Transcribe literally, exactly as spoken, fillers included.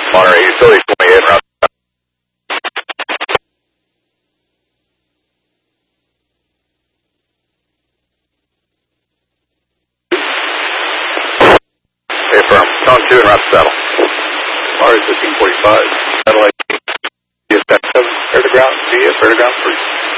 Monterey Utility twenty-eight, route. Okay, firm. Tone two and route to saddle. Mars fifteen forty-five, satellite D S seven, air to ground, D S air to ground three.